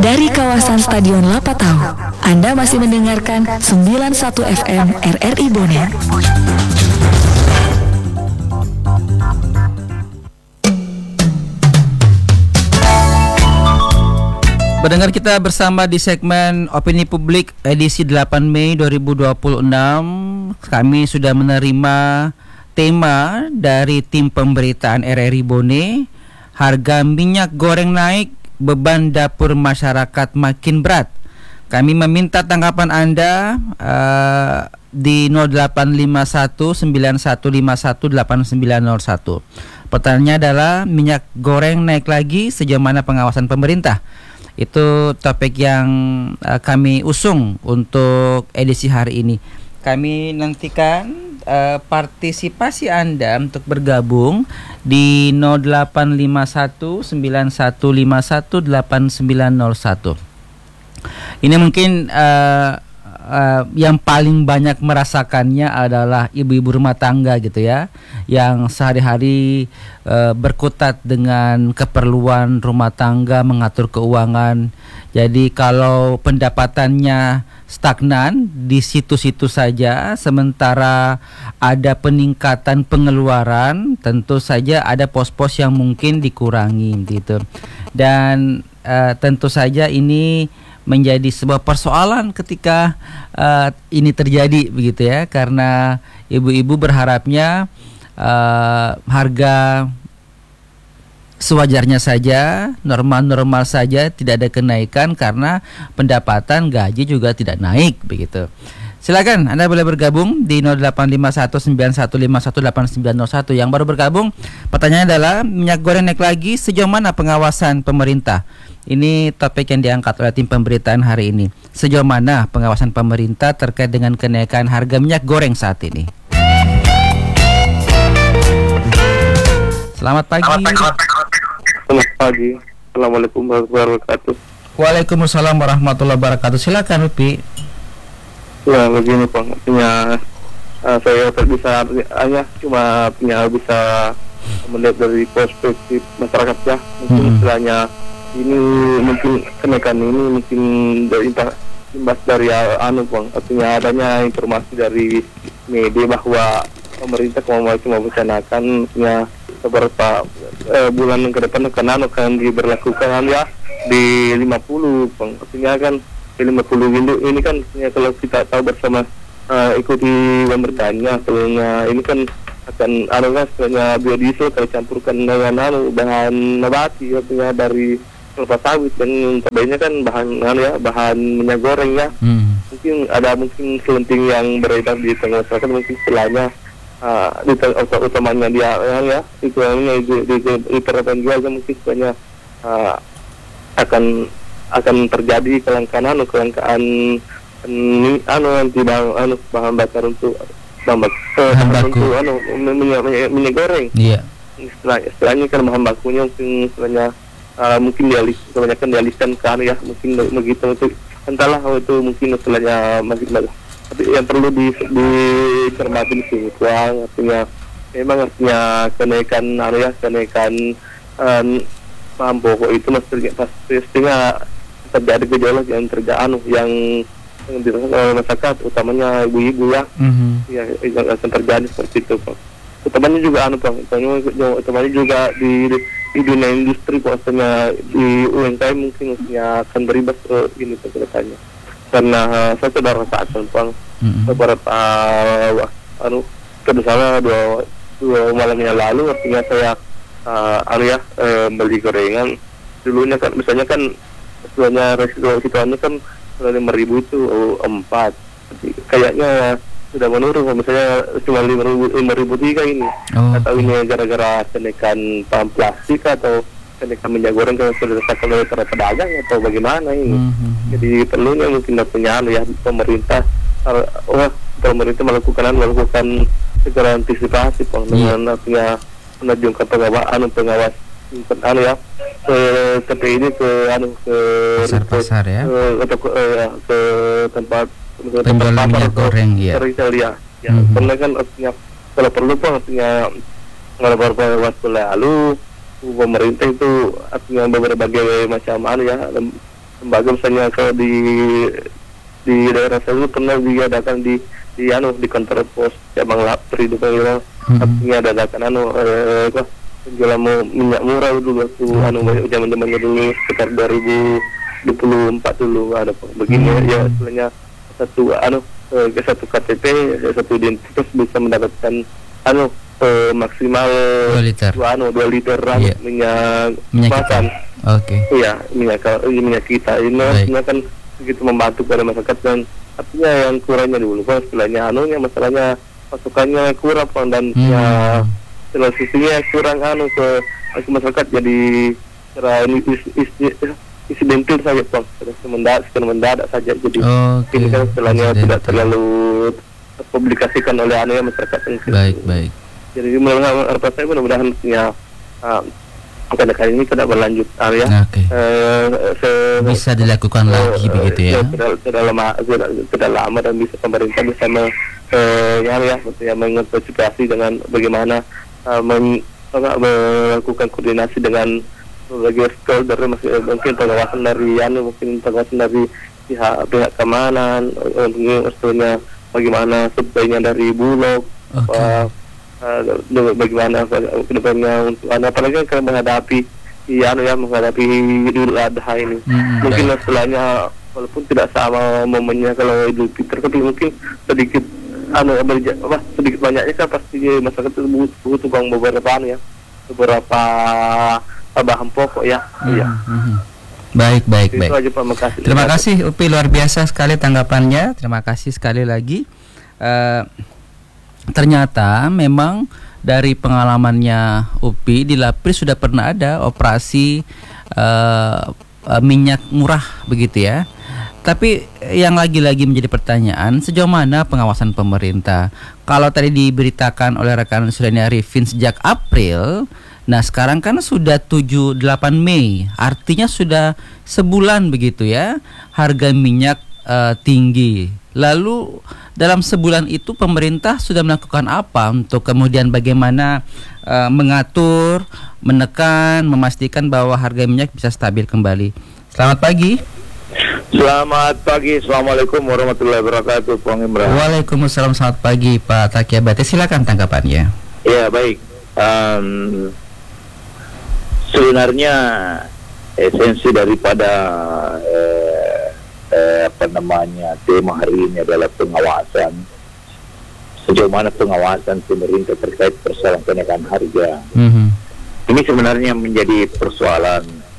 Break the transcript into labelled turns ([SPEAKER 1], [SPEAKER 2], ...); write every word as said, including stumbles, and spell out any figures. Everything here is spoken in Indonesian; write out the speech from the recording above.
[SPEAKER 1] Dari kawasan Stadion Lapatau, Anda masih mendengarkan sembilan puluh satu F M R R I Bonet.
[SPEAKER 2] Pendengar kita bersama di segmen Opini Publik edisi delapan Mei dua ribu dua puluh enam. Kami sudah menerima tema dari tim pemberitaan R R I Bonet. Harga minyak goreng naik, beban dapur masyarakat makin berat. Kami meminta tanggapan Anda uh, di nol delapan lima satu sembilan satu lima satu delapan sembilan nol satu. Pertanyaannya adalah, minyak goreng naik lagi, sejauh mana pengawasan pemerintah? Itu topik yang uh, kami usung untuk edisi hari ini. Kami nantikan uh, partisipasi Anda untuk bergabung di nol delapan lima satu sembilan satu lima satu delapan sembilan nol satu. Ini mungkin uh, uh, yang paling banyak merasakannya adalah ibu-ibu rumah tangga gitu ya, yang sehari-hari uh, berkutat dengan keperluan rumah tangga, mengatur keuangan. Jadi kalau pendapatannya stagnan di situ-situ saja, sementara ada peningkatan pengeluaran, tentu saja ada pos-pos yang mungkin dikurangi gitu. Dan uh, tentu saja ini menjadi sebuah persoalan ketika uh, ini terjadi begitu ya, karena ibu-ibu berharapnya uh, harga sewajarnya saja, normal-normal saja, tidak ada kenaikan karena pendapatan gaji juga tidak naik begitu. Silakan Anda boleh bergabung di nol delapan lima satu sembilan satu lima satu delapan sembilan nol satu. Yang baru bergabung, pertanyaannya adalah, minyak goreng naik lagi, sejauh mana pengawasan pemerintah? Ini topik yang diangkat oleh tim pemberitaan hari ini. Sejauh mana pengawasan pemerintah terkait dengan kenaikan harga minyak goreng saat ini? Selamat pagi.
[SPEAKER 3] Selamat pagi. Assalamualaikum warahmatullahi wabarakatuh.
[SPEAKER 2] Waalaikumsalam warahmatullahi wabarakatuh. Silakan Upi.
[SPEAKER 3] Ya begini Bang, artinya uh, saya tak bisa hanya cuma punya bisa melihat dari perspektif masyarakat ya. Mungkin hmm. istilahnya ini mungkin kenaikan ini mungkin dari imbas dari uh, anu Bang, artinya adanya informasi dari media bahwa pemerintah mau cuma merencanakan punya beberapa uh, bulan ke depan akan akan diberlakukan ya di lima puluh Bang. Artinya kan di lima puluh window ini kan ya, kalau kita tahu bersama uh, ikuti pemberitaannya, soalnya ini kan akan anu kan sebenarnya biodiesel kalau campurkan dengan anu bahan nabati, artinya dari kelapa sawit, dan sebenarnya kan bahan anu ya bahan minyak goreng ya. Hmm. Mungkin ada mungkin selenting yang beredar di tengah masyarakat, mungkin istilahnya uh, di ut- utamanya dia ya itu yang di di di peraturan juga mungkin sebenarnya uh, akan akan terjadi kelangkaan anu kelangkaan ini anu nanti bahan anu bahan bakar untuk bahan bakar eh, untuk anu minyak, minyak, minyak goreng. Iya. Istilah istilahnya kan bahan bakunya mungkin istilahnya uh, mungkin dialih kebanyakan dialihkan ke anu ya, mungkin begitu untuk entahlah itu mungkin istilahnya masih banyak. Tapi yang perlu di dicermati di sini Bang, artinya memang artinya kenaikan anu ya kenaikan um, bahan pokok itu mesti pastinya terjadi gejolak yang terjadi anu yang yang dirasakan oleh masyarakat, utamanya ibu-ibu ya, mm-hmm. ya yang akan terjadi seperti itu Pak. Utamanya juga anu Pak, utamanya juga di, di, di dunia industri maksudnya di U M K M mungkin maksudnya akan berimbas ke ini Pak kedepannya. Karena uh, saya sudah rasakan Pak, mm-hmm. beberapa uh, anu kedua dua dua malam yang lalu artinya saya uh, anu ya uh, beli gorengan dulunya kan misalnya kan sebenarnya resiko situasinya kan lima ribu itu oh, empat, kayaknya sudah menurun, misalnya cuma lima ribu lima ribu tiga ini. Oh, atau okay. Ini gara-gara kenaikan bahan plastik atau kenaikan minyak goreng yang sudah dirasakan oleh para pedagang atau bagaimana ini. Mm-hmm. Jadi perlunya mungkin punya ya pemerintah, oh pemerintah melakukan melakukan segera antisipasi Bang, dengan yeah. artinya menunjukkan pengawas anu pengawas anu ya ke T P ini ke anu ke
[SPEAKER 2] pasar-pasar ya
[SPEAKER 3] ke, ke, ke, ke, ke tempat
[SPEAKER 2] penjual minyak goreng ya.
[SPEAKER 3] Retail ya. Ya, mm-hmm. Karena kan artinya kalau perlu Bang artinya kalau beberapa waktu lalu pemerintah itu artinya berbagai macam anu ya lembaga misalnya kalau di di daerah saya pernah diadakan di di anu di kantor pos cabang Lapri itu kan artinya diadakan anu eh, apa penjualan minyak murah dulu waktu
[SPEAKER 2] hmm.
[SPEAKER 3] anu zaman zamannya dulu sekitar dua ribu dua puluh empat dulu ada begini hmm. ya istilahnya satu anu ke satu K T P satu identitas bisa mendapatkan anu eh, maksimal
[SPEAKER 2] dua liter
[SPEAKER 3] dua anu dua liter
[SPEAKER 2] yeah.
[SPEAKER 3] minyak
[SPEAKER 2] minyak
[SPEAKER 3] makan.
[SPEAKER 2] Oke. Okay.
[SPEAKER 3] Iya minyak minyak kita ini maksudnya kan begitu membantu pada masyarakat dan artinya yang kurangnya dulu kan istilahnya anunya masalahnya pasukannya kurang Bang, dan hmm. ya sisinya kurang anu ke, ke masyarakat jadi secara insidentil saja Bang, mendadak secara mendadak saja jadi okay. Ini kan istilahnya tidak terlalu terpublikasikan oleh anu ya masyarakat.
[SPEAKER 2] Baik baik.
[SPEAKER 3] Jadi mudah-mudahan harapan saya mudah-mudahan ya uh, akan kali ini tidak berlanjut ya.
[SPEAKER 2] Okay.
[SPEAKER 3] Uh, se-
[SPEAKER 2] bisa dilakukan uh, lagi uh, begitu ya.
[SPEAKER 3] Tidak, tidak lama tidak, tidak lama dan bisa pemerintah bisa me, uh, ya ya maksudnya mengantisipasi dengan bagaimana uh, men, uh, melakukan koordinasi dengan berbagai stakeholder mungkin pengawasan dari anu mungkin pengawasan dari pihak pihak keamanan mungkin maksudnya bagaimana sebaiknya dari Bulog okay. uh, uh, bagaimana kedepannya untuk anu apalagi kan menghadapi ya anu ya menghadapi Idul Adha ini hmm, mungkin baik. Setelahnya walaupun tidak sama momennya kalau Idul Fitri tapi mungkin sedikit anu berja, apa sedikit banyaknya kan pasti masyarakat itu butuh, butuh bang beberapa anu ya beberapa bahan pokok ya. Hmm, iya. Hmm.
[SPEAKER 2] Baik baik
[SPEAKER 3] itu
[SPEAKER 2] baik.
[SPEAKER 3] Aja, Pak, makasih.
[SPEAKER 2] Terima kasih Upi, luar biasa sekali tanggapannya. Terima kasih sekali lagi. Uh, ternyata memang dari pengalamannya Upi di Lapri sudah pernah ada operasi uh, uh, minyak murah begitu ya. Tapi yang lagi-lagi menjadi pertanyaan sejauh mana pengawasan pemerintah. Kalau tadi diberitakan oleh rekan Suryani Arifin sejak April, nah sekarang kan sudah tujuh delapan Mei, artinya sudah sebulan begitu ya harga minyak uh, tinggi. Lalu dalam sebulan itu pemerintah sudah melakukan apa untuk kemudian bagaimana uh, mengatur, menekan, memastikan bahwa harga minyak bisa stabil kembali. Selamat pagi.
[SPEAKER 4] Selamat pagi, Assalamualaikum warahmatullahi wabarakatuh, Bang Imran.
[SPEAKER 2] Waalaikumsalam, selamat pagi Pak Takiabate, silakan tanggapannya.
[SPEAKER 4] Ya baik, um, sebenarnya esensi daripada eh, eh, apa namanya tema hari ini adalah pengawasan. Sejauh mana pengawasan pemerintah terkait persoalan kenaikan harga. Mm-hmm. Ini sebenarnya menjadi persoalan